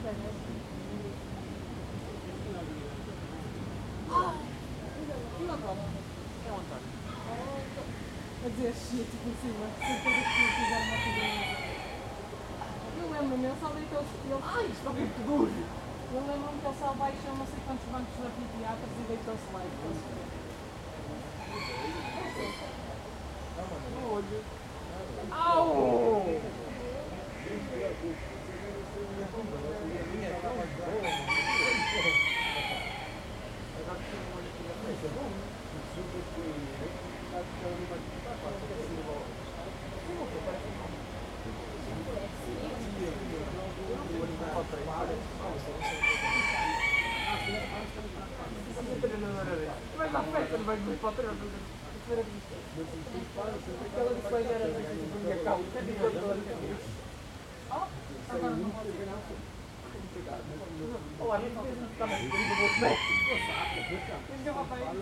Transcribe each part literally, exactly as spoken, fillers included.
A dizer shit por cima, sem ter que fizer uma figurinha. Eu lembro-me, ele só deitou-se. Ele... Ai, isto é muito duro! Eu lembro-me que ele só baixou não sei quantos bancos de anfiteatros e deitou-se lá e ficou-se. Olho! Au! Mas à festa não vai comer para o treino. Aquela depois era do minha calma. Oh, agora não pode ser. Olá, não fez isso também. Eu vou comer. Tem que voltar aí.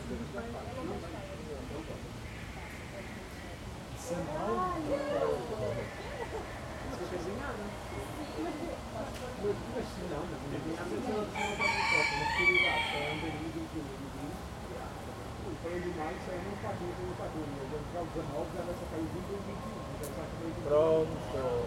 Pronto.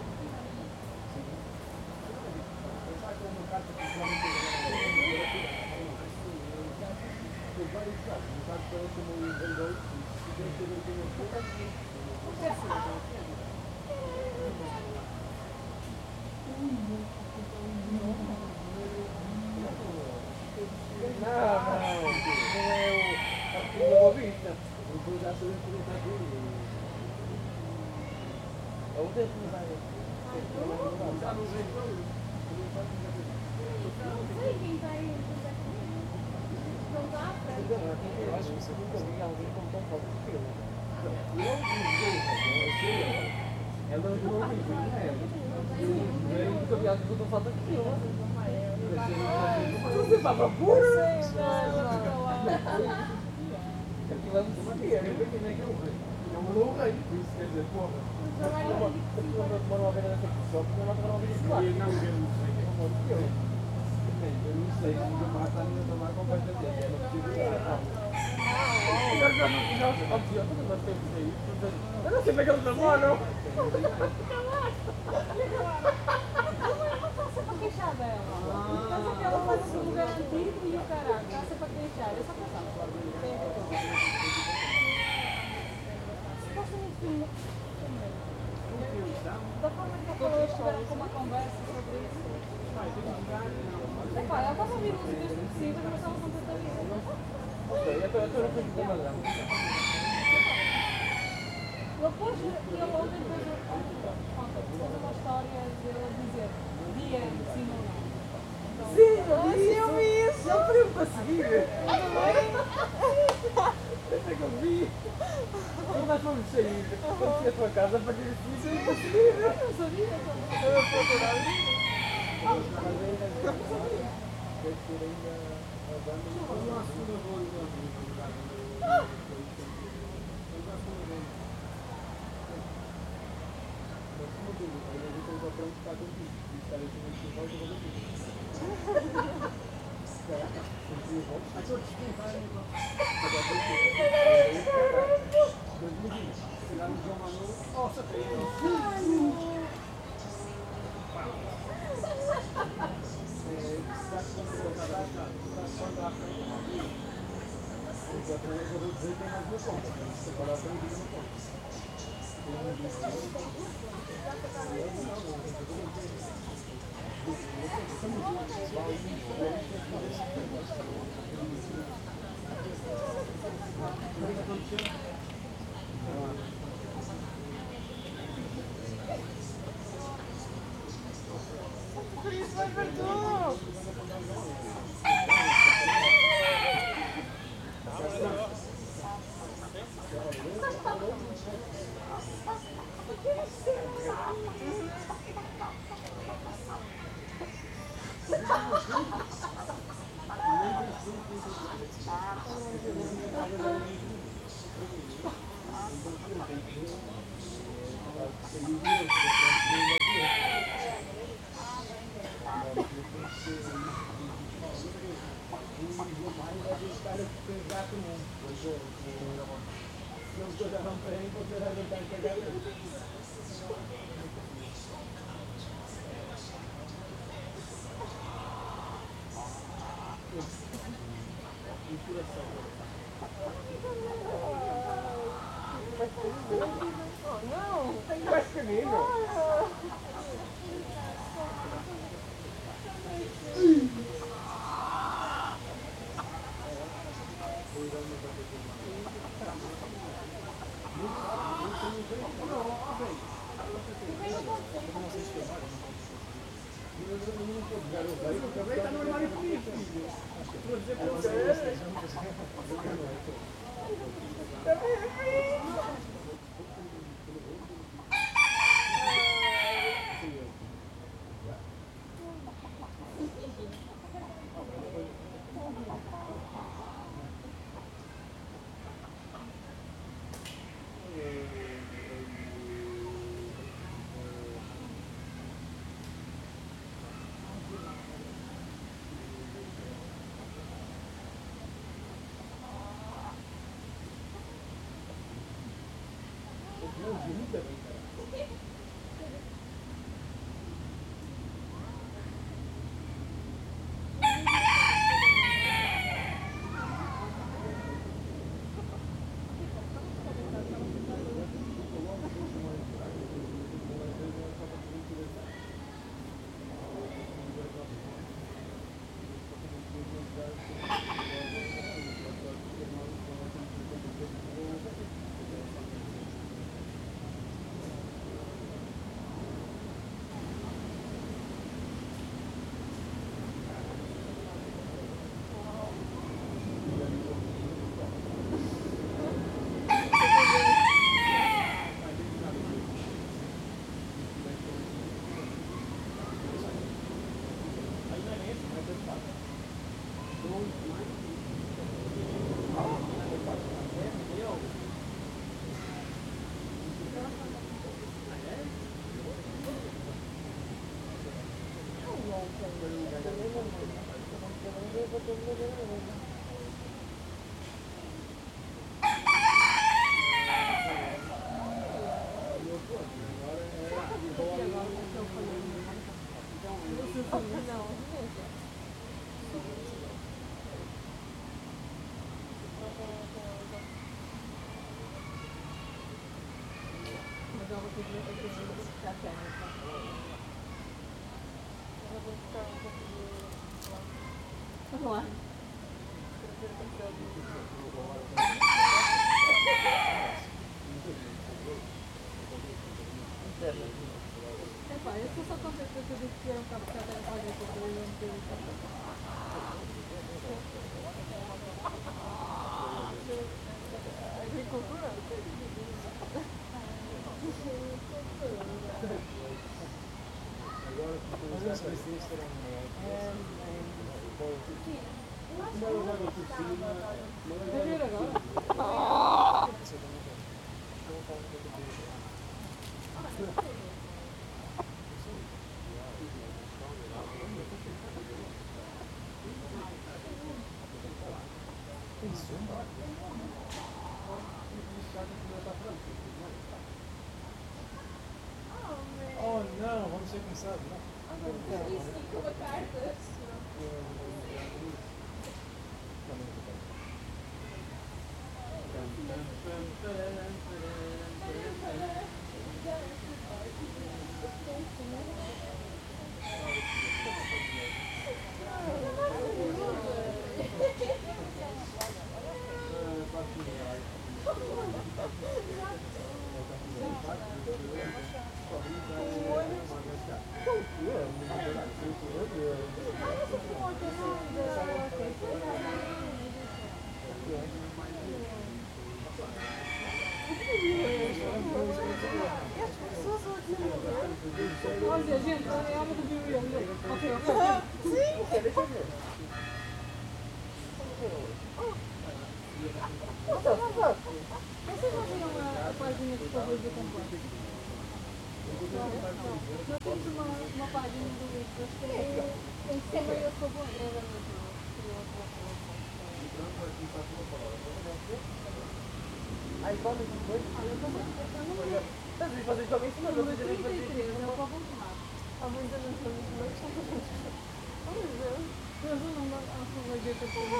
Não, não, não é o artigo da bobita. É o dedo que vai. Já não sei. Não sei quem está aí. Não dá para. Eu acho que você nunca vi alguém com tão falta de pelo. Ela não viu, não é? Eu nunca vi alguém com tão falta de pelo. Você vai pra pura? Aquilo é muito maneiro. É um louco aí. Isso quer dizer, porra. Quando uma vez nessa pessoa, porque não vai uma vez de lá. Não, eu não sei. Eu não sei. Se eu matar, eu vou tomar completamente. Eu não preciso ir. Eu já não sei. Eu não sei isso. Eu não sei como é que eles namoram. Queixar dela. Mas aquela faz assim um garantido e o caraca, está sempre a queixar. Eu só pensava. Supostamente filme. Da forma que as pessoas tiveram com uma conversa sobre isso. Epá, ela estava a ouvir músicas depressivas, mas elas não têm vida. Ok, eu estou no fim de semana. Ele pôs, ele ontem fez uma história dele a dizer dia sim ou não. Sim, eu vi isso! Eu pedi para seguir! Esse é que eu vi! Quando nós fomos sair, quando fui à tua casa, a partir de seguir, eu para seguir! Eu não sabia! Eu estou a adorar isso! Mas ainda deve ter ainda a banda. Eu acho que não vou ainda. Mas como eu digo, ainda vou ter o patrão que está contigo. E estar aqui no festival, eu vou contigo. A sua desculpa é chegaram o João Manu. Nossa, eu vou dizer que tem mais duas contas. Agora eu tenho que ir no ponto. Cris, vai ver tudo! Oh, não! Tem mais pequenino. Aproveita no armário comigo, filho. Vou dizer para você. Vamos lá. Epá, eu sou só contente que eu disse que era um bocado chato a fazer isso, eu não tenho agricultura? Mas essa licença era Vai ver agora? Oh não, vamos ser cansados, não? Olha, gente, olha a alma do Bill ali. Ok, ok. Sim, deixa eu ver. Vocês não viram a, a página que talvez eu comprei? Não temos uma, uma página do livro que tem, tem cima e eu sou boa. Era muito. Aí come depois. Olha, eu também. Eu não Pois é. Estás a fazer jogos em cima, Número vocês devem trinta e fazer três, isso. é para voltar. Há muita gente que nos meus são todos. Oh meu Deus. Mas eu não dá a sua vagueta para mim.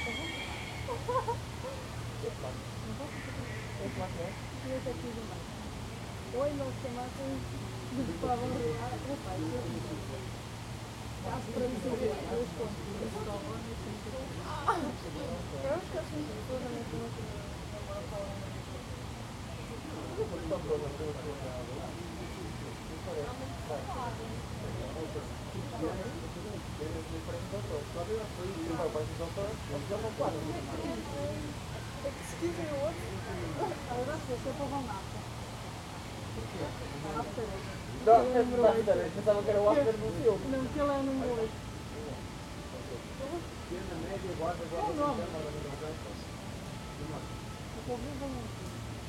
É claro. É claro que é. Eu até fiz um bem. Oi, nós tomatem de para barrear. Opa, isso é muito bom. Caso para me saber duas contas. Isso está bom, isso é muito bom. Eu acho que eu sinto que toda a minha família namora com ela. Eu vou dar para você o seu canal. Excuse me, what? Agora sim, eu para a massa. After. Eu pensava que era o after do filme. Não, porque ele é o número oito. Qual o nome? Eu vou ver o Valentim.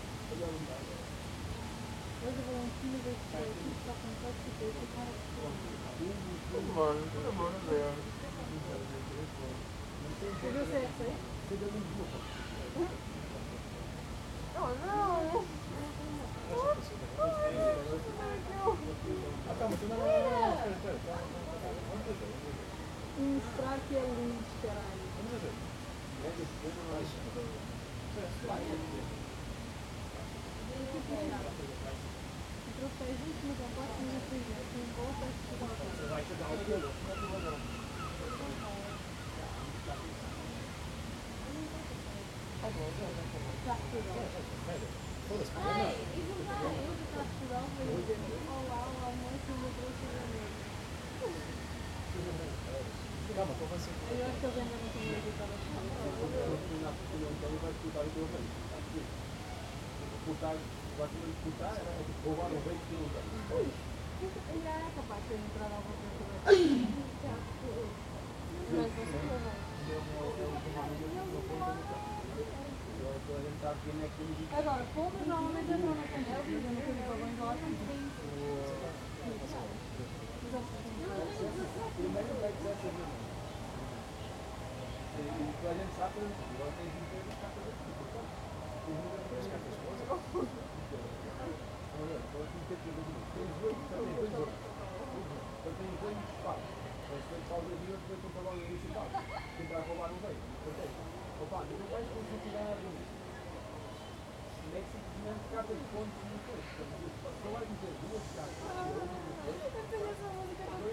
Hoje o Valentim vai ser aqui, está com quatro e três, o cara que Mano, pelo amor de Deus. você viu se é essa aí? Oh não! Mostrar que é lindo, caralho. O troféu gente no compacto não fez isso. Não volta a estudar. Já estudou. Ai, e não vai. Eu que está a estudar, vou dizer: olá, olá, mãe, se me trouxe o meu. Calma, como assim? Eu acho que eles ainda não tinham editado a escola. Ainda é capaz de ter entrado alguma coisa. Mas você não vai. Agora, pomos normalmente entram na canela, por exemplo, aquele balão de óculos. A gente sabe que agora tem que ter uma coisa Eu tenho essa música